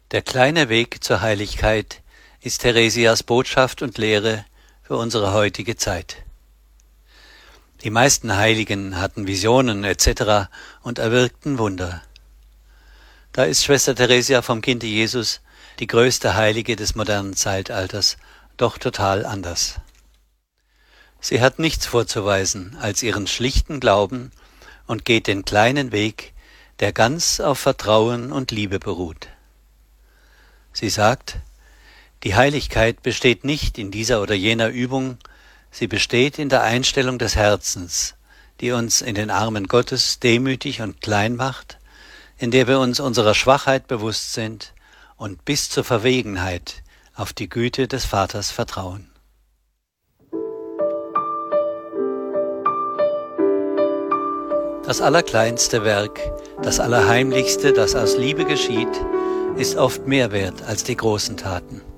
Der kleine Weg zur Heiligkeit ist Theresias Botschaft und Lehre für unsere heutige Zeit. Die meisten Heiligen hatten Visionen etc. und erwirkten Wunder. Da ist Schwester Theresia vom Kinde Jesus, die größte Heilige des modernen Zeitalters, doch total anders. Sie hat nichts vorzuweisen als ihren schlichten Glauben und geht den kleinen Weg, der ganz auf Vertrauen und Liebe beruht. Sie sagt, die Heiligkeit besteht nicht in dieser oder jener Übung, sie besteht in der Einstellung des Herzens, die uns in den Armen Gottes demütig und klein macht, in der wir uns unserer Schwachheit bewusst sind und bis zur Verwegenheit auf die Güte des Vaters vertrauen. Das allerkleinste Werk, das Allerheimlichste, das aus Liebe geschieht, ist oft mehr wert als die großen Taten.